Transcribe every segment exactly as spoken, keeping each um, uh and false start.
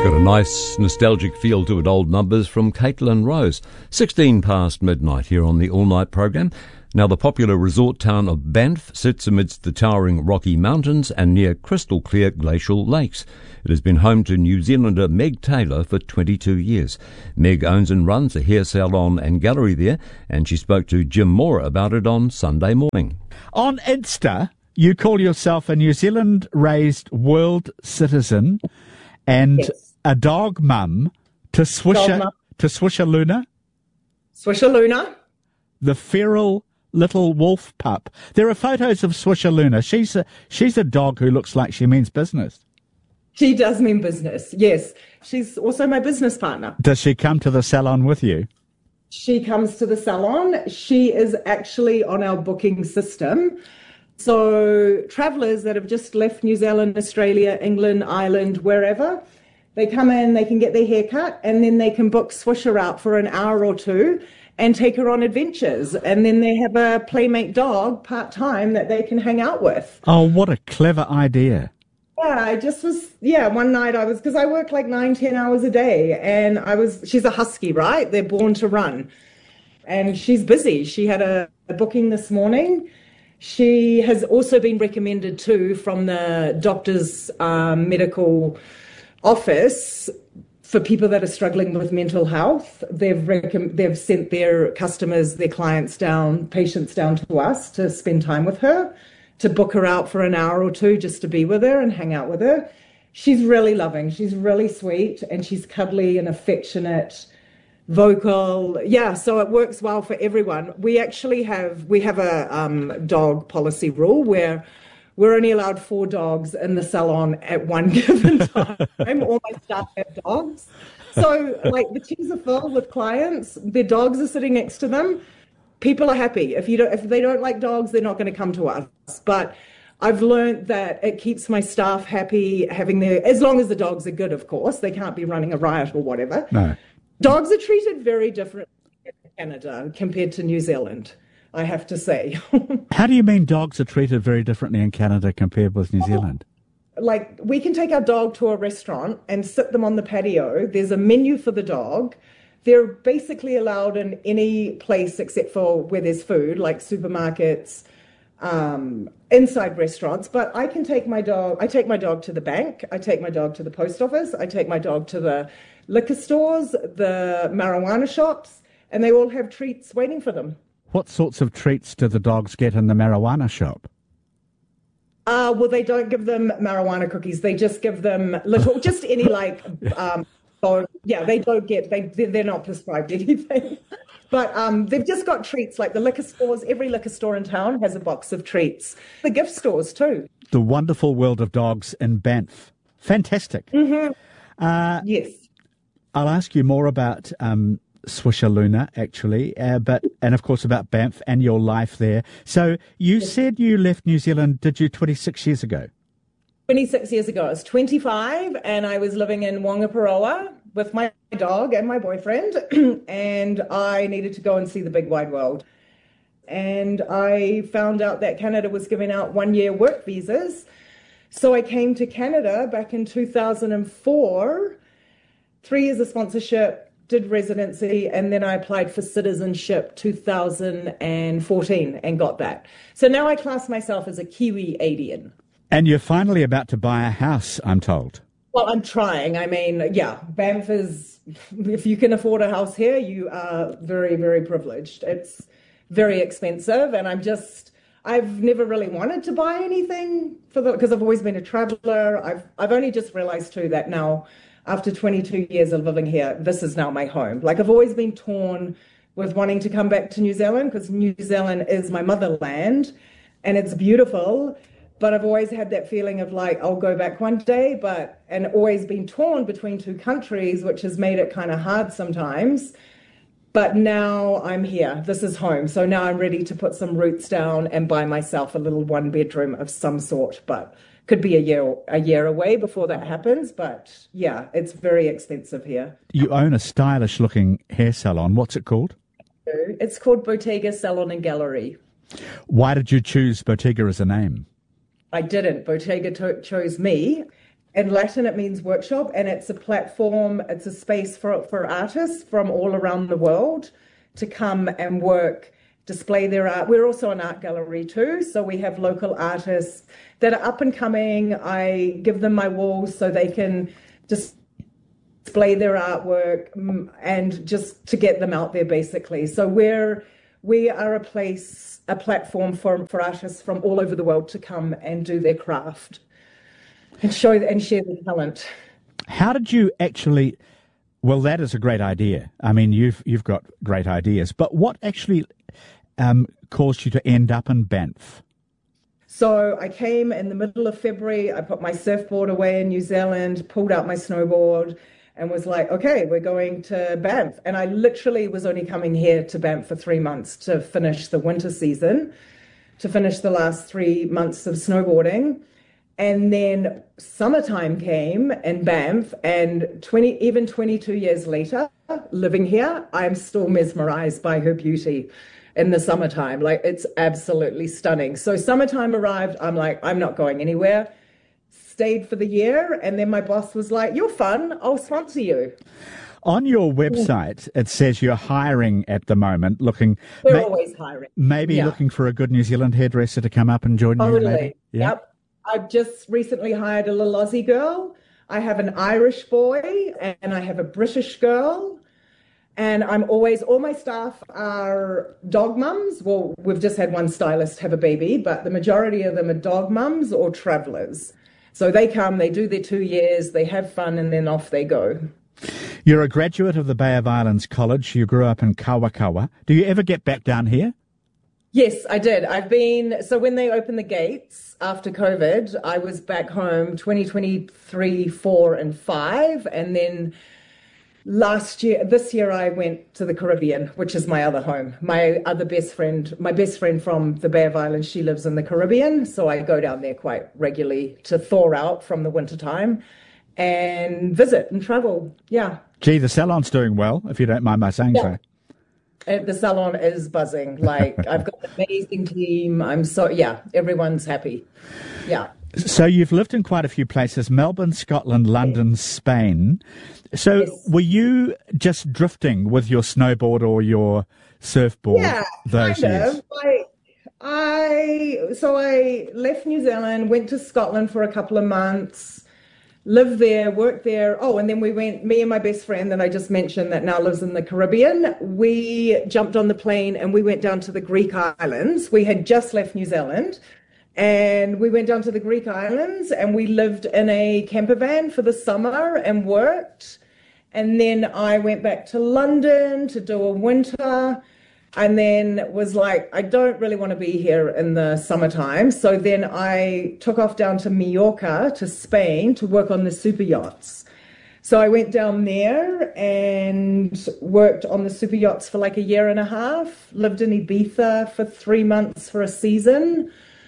Got a nice nostalgic feel to it, Old Numbers from Caitlin Rose. sixteen past midnight here on the All Night programme. Now, the popular resort town of Banff sits amidst the towering Rocky Mountains and near crystal clear glacial lakes. It has been home to New Zealander Meg Taylor for twenty-two years. Meg owns and runs a hair salon and gallery there, and she spoke to Jim Moore about it on Sunday morning. On Insta, you call yourself a New Zealand-raised world citizen and yes. a dog mum to Swisher, mum. to Swisher Luna. Swisher Luna. The feral little wolf pup. There are photos of Swisher Luna. She's a, she's a dog who looks like she means business. She does mean business, yes. She's also my business partner. Does she come to the salon with you? She comes to the salon. She is actually on our booking system. So travellers that have just left New Zealand, Australia, England, Ireland, wherever, they come in, they can get their hair cut, and then they can book Swisher out for an hour or two and take her on adventures. And then they have a playmate dog part-time that they can hang out with. Oh, what a clever idea. Yeah, I just was, yeah, one night I was, because I work like nine, ten hours a day, and I was, she's a husky, right? They're born to run. And she's busy. She had a, a booking this morning. She has also been recommended too from the doctor's um, medical office for people that are struggling with mental health. They've rec- they've sent their customers, their clients down, patients down to us to spend time with her, to book her out for an hour or two just to be with her and hang out with her. She's really loving. She's really sweet, and she's cuddly and affectionate, vocal. Yeah, so it works well for everyone. We actually have, we have a um, dog policy rule where we're only allowed four dogs in the salon at one given time. All my staff have dogs. So, like, the chairs are filled with clients. Their dogs are sitting next to them. People are happy. If you don't, if they don't like dogs, they're not going to come to us. But I've learned that it keeps my staff happy having their, as long as the dogs are good, of course. They can't be running a riot or whatever. No. Dogs are treated very differently in Canada compared to New Zealand, I have to say. How do you mean dogs are treated very differently in Canada compared with New Zealand? Like, we can take our dog to a restaurant and sit them on the patio. There's a menu for the dog. They're basically allowed in any place except for where there's food, like supermarkets, um, inside restaurants. But I can take my dog, I take my dog to the bank, I take my dog to the post office, I take my dog to the liquor stores, the marijuana shops, and they all have treats waiting for them. What sorts of treats do the dogs get in the marijuana shop? Uh, well, they don't give them marijuana cookies. They just give them little, just any like, um, or, yeah, they don't get, they, they're not prescribed anything. But um, they've just got treats, like the liquor stores. Every liquor store in town has a box of treats. The gift stores too. The wonderful world of dogs in Banff. Fantastic. Mm-hmm. Uh, yes. I'll ask you more about um, Swisher Luna, actually, uh, but and of course about Banff and your life there. So you yes. said you left New Zealand, did you, twenty-six years ago? twenty-six years ago. I was twenty-five, and I was living in Whangaparoa with my dog and my boyfriend, and I needed to go and see the big wide world. And I found out that Canada was giving out one-year work visas. So I came to Canada back in two thousand four, three years of sponsorship, did residency, and then I applied for citizenship two thousand fourteen and got that. So now I class myself as a Kiwi-Adian. And you're finally about to buy a house, I'm told. Well, I'm trying. I mean, yeah, Banff is, if you can afford a house here, you are very, very privileged. It's very expensive, and I'm just, I've never really wanted to buy anything for the, because I've always been a traveller. I've, I've only just realised too that now, after twenty-two years of living here, this is now my home. Like, I've always been torn with wanting to come back to New Zealand because New Zealand is my motherland and it's beautiful. But I've always had that feeling of like, I'll go back one day, but, and always been torn between two countries, which has made it kind of hard sometimes. But now I'm here. This is home. So now I'm ready to put some roots down and buy myself a little one bedroom of some sort. But could be a year a year away before that happens. But yeah, it's very expensive here. You own a stylish looking hair salon. What's it called? It's called Bottega Salon and Gallery. Why did you choose Bottega as a name? I didn't. Bottega to- chose me. In Latin, it means workshop, and it's a platform, it's a space for, for artists from all around the world to come and work, display their art. We're also an art gallery too, so we have local artists that are up and coming. I give them my walls so they can just display their artwork and just to get them out there, basically. So we're we are a place, a platform for, for artists from all over the world to come and do their craft and show and share their talent. How did you actually? Well, that is a great idea. I mean, you've you've got great ideas, but what actually um, caused you to end up in Banff? So I came in the middle of February. I put my surfboard away in New Zealand, pulled out my snowboard, and was like, okay, we're going to Banff. And I literally was only coming here to Banff for three months to finish the winter season, to finish the last three months of snowboarding. And then summertime came in Banff, and twenty, even twenty-two years later, living here, I'm still mesmerized by her beauty in the summertime. Like, it's absolutely stunning. So summertime arrived, I'm like, I'm not going anywhere. Stayed for the year, and then my boss was like, you're fun, I'll sponsor you. On your website, it says you're hiring at the moment, looking... We're may, always hiring. Maybe yeah. looking for a good New Zealand hairdresser to come up and join you. Totally. Yeah. Yep. I've just recently hired a little Aussie girl. I have an Irish boy, and I have a British girl. And I'm always, all my staff are dog mums. Well, we've just had one stylist have a baby, but the majority of them are dog mums or travelers. So they come, they do their two years, they have fun, and then off they go. You're a graduate of the Bay of Islands College. You grew up in Kawakawa. Do you ever get back down here? Yes, I did. I've been, so when they opened the gates after COVID, I was back home twenty twenty-three, four, and five. And then last year, this year, I went to the Caribbean, which is my other home. My other best friend, my best friend from the Bay of Islands, she lives in the Caribbean. So I go down there quite regularly to thaw out from the winter time and visit and travel. Yeah. Gee, the salon's doing well, if you don't mind my saying yeah. so. The salon is buzzing. Like, I've got an amazing team. I'm so, yeah, everyone's happy. Yeah. So you've lived in quite a few places, Melbourne, Scotland, London, Spain. So yes. Were you just drifting with your snowboard or your surfboard yeah, those kind years? Of. I, I, so I left New Zealand, went to Scotland for a couple of months, lived there, worked there. Oh, and then we went, me and my best friend that I just mentioned that now lives in the Caribbean, we jumped on the plane and we went down to the Greek islands. We had just left New Zealand and we went down to the Greek islands and we lived in a camper van for the summer and worked. And then I went back to London to do a winter. And then was like, I don't really want to be here in the summertime. So then I took off down to Mallorca, to Spain, to work on the super yachts. So I went down there and worked on the super yachts for like a year and a half, lived in Ibiza for three months for a season.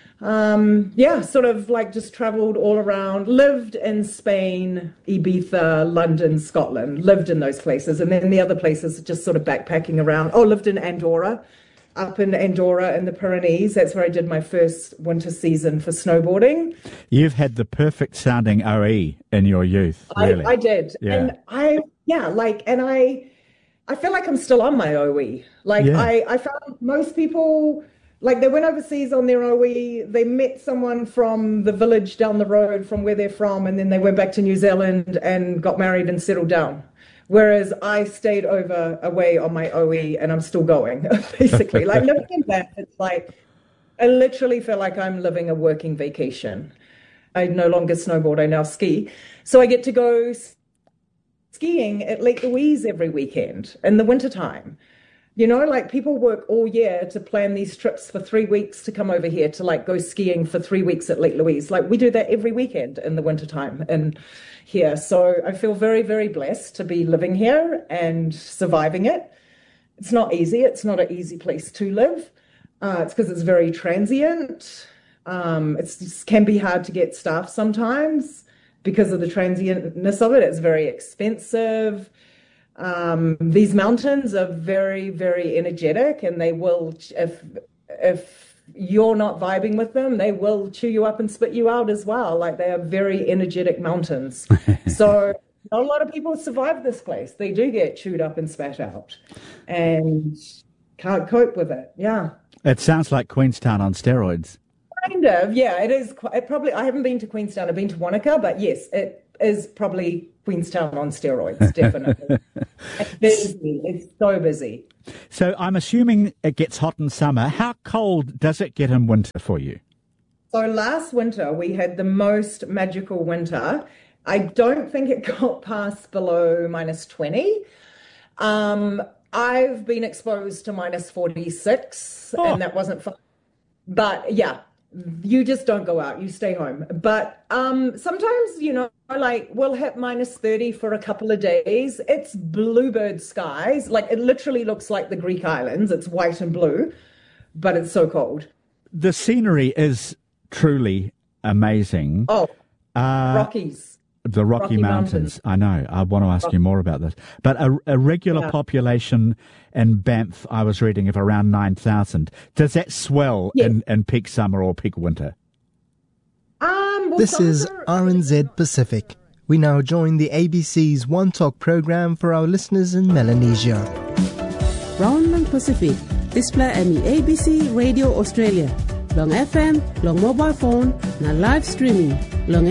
Um, yeah, sort of like just traveled all around, lived in Spain, Ibiza, London, Scotland, lived in those places. And then the other places just sort of backpacking around. Oh, lived in Andorra, up in Andorra in the Pyrenees. That's where I did my first winter season for snowboarding. You've had the perfect sounding O E in your youth, really. I, I did. Yeah. And I, yeah, like, and I, I feel like I'm still on my O E. Like Yeah. I, I found most people... Like, they went overseas on their O E, they met someone from the village down the road from where they're from, and then they went back to New Zealand and got married and settled down. Whereas I stayed over away on my O E and I'm still going, basically. Like, living in Banff, it's like, I literally feel like I'm living a working vacation. I no longer snowboard, I now ski. So I get to go skiing at Lake Louise every weekend in the wintertime. You know, like people work all year to plan these trips for three weeks to come over here to like go skiing for three weeks at Lake Louise. Like we do that every weekend in the wintertime and here. So I feel very, very blessed to be living here and surviving it. It's not easy. It's not an easy place to live. Uh, it's because it's very transient. Um, it's, it can be hard to get staff sometimes because of the transientness of it. It's very expensive. Um, these mountains are very, very energetic, and they will, if if you're not vibing with them, they will chew you up and spit you out as well. Like, they are very energetic mountains. So not a lot of people survive this place. They do get chewed up and spat out and can't cope with it. Yeah. It sounds like Queenstown on steroids. Kind of, yeah. It is. It probably. I haven't been to Queenstown. I've been to Wanaka, but yes, it is probably Queenstown on steroids. Definitely. It's busy. It's so busy. So I'm assuming it gets hot in summer. How cold does it get in winter for you? So last winter we had the most magical winter. I don't think it got past below minus twenty. Um, I've been exposed to minus forty-six, oh. and that wasn't fun. But yeah. You just don't go out, you stay home. But um, sometimes, you know, like we'll hit minus thirty for a couple of days. It's bluebird skies. Like, it literally looks like the Greek islands. It's white and blue, but it's so cold. The scenery is truly amazing. Oh, uh, Rockies. The Rocky, Rocky Mountains. Mountains. I know. I want to ask Rocky. you more about this. But a, a regular yeah. population in Banff, I was reading, of around nine thousand. Does that swell yes. in, in peak summer or peak winter? Um, well, this is R N Z Pacific. We now join the A B C's One Talk program for our listeners in Melanesia. Round Pacific. Display any A B C Radio Australia. Long F M, long mobile phone, na live streaming. Long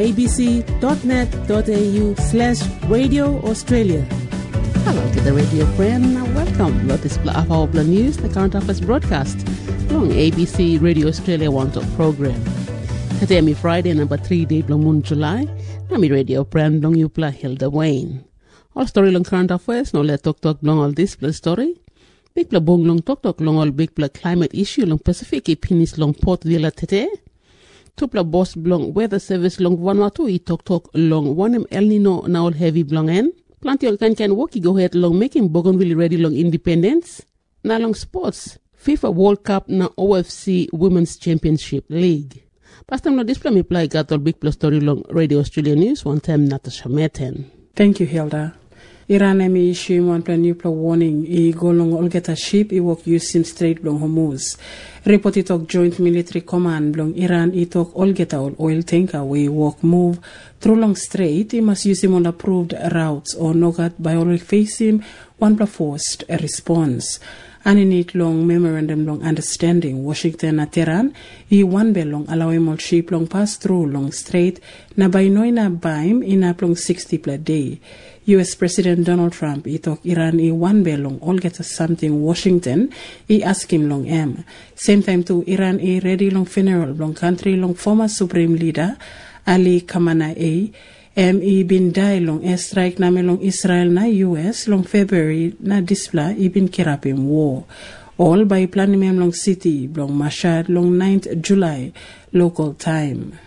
abc.net.au slash Radio Australia. Hello to the radio friend. Now welcome to this of our news, the current affairs broadcast. Long A B C Radio Australia One Talk program. Today me Friday number three day long moon July. Now me radio friend long you play Hilda Wayne. All story long current affairs. Now let talk talk long all this plus story. Big pla bong long talk talk long all big pla climate issue long Pacific ipinis long Port Vila tete. Tupla boss blong weather service long Vanuatu i talk talk long one em El Nino na all heavy blong en. Plenty of can can walkie go ahead long making Bougainville ready long independence. Na long sports. FIFA World Cup na O F C Women's Championship League. Past time no display me play got all big plus story long Radio Australia News one time Natasha Meten. Thank you, Hilda. Iran emi issue one plan nuclear warning I go long olgeta ship I walk use sim straight long Hormuz. Report it talk joint military command long Iran I talk olgeta all oil tanker we walk move through long strait I must use him on approved routes or nogat by all face him one plus forced a response. And in it long memorandum long understanding Washington and Tehran I one bell long allow him all ship long pass through long strait na by noina baim in up long sixty per day. U S President Donald Trump I talk Iran I one bell long all get something Washington I ask him long em. Same time too Iran I ready long funeral long country long former Supreme Leader Ali Khamenei em I bin die long airstrike na me long Israel na U S long February na display I bin kirapim war. All by planning mem long city long Mashhad long ninth July local time.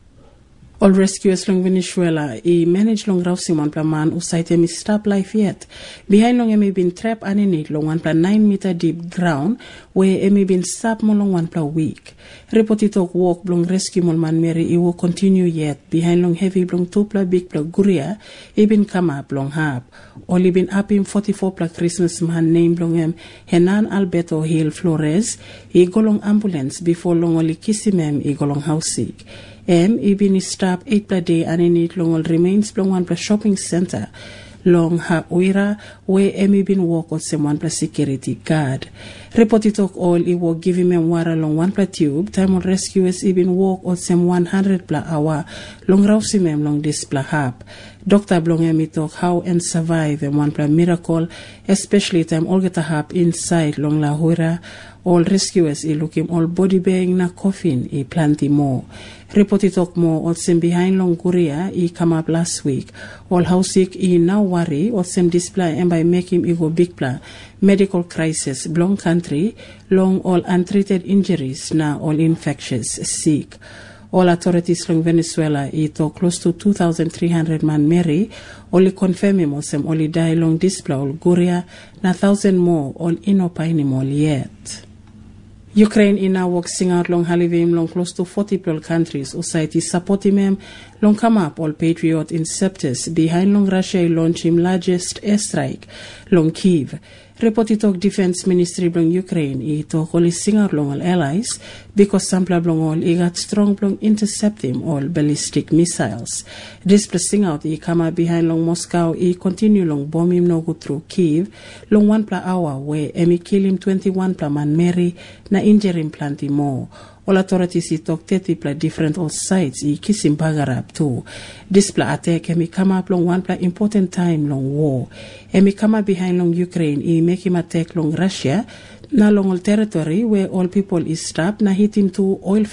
All rescuers long Venezuela I manage long rousing one plan man usai tem stop life yet. Behind long emi been trap and in it long one plan nine meter deep ground where emi been stop mo long one plan week. Report it talk walk long rescue mon man Mary I will continue yet. Behind long heavy long two pla big pla guria I been come up long hab. Only been up in forty-four pla Christmas man named long em Henan Alberto Hill Flores. I go long ambulance before long only kiss him em I go long house sick. Em I been stop eight per day and in it long all remains long one plus shopping center long ha uira where em I been walk on some one plus security guard. Report it talk all I walk give him em wara long one plus tube time on rescuers I been walk on some one hundred per hour long rouse him long this per hap. Doctor Blong em I talk how and survive and one plus miracle especially time all get a hap inside long la huira. All rescuers I look him all body bag na coffin I plenty more. Report it talk more all same behind long Korea I come up last week. All how sick I now worry all same display and by make him I go big plan. Medical crisis long country long all untreated injuries now all infectious sick. All authorities long Venezuela I talk close to two thousand three hundred man Mary only confirm him all same only die long display all Korea na thousand more all inopine him all yet. Ukraine in now work sing out long halivim long close to forty people countries society support him long come up all patriot inceptors behind long Russia launch him largest airstrike long Kiev. Report it talk Defense Ministry blong Ukraine i talk only singer blong all allies because sampla blong all i got strong blong intercept him all ballistic missiles. This pressing out i come behind long Moscow i continue long bomb him no go through Kiev long one pla hour where Emi kill him twenty-one pla man Mary na injure him plenty more. All authorities i talk thirty pla different all sides i kiss him bagarab too. This pla attack emi come up long one pla important time long war. Emi come up behind long Ukraine i make him attack long Russia na long all territory where all people is trapped na hit him to oil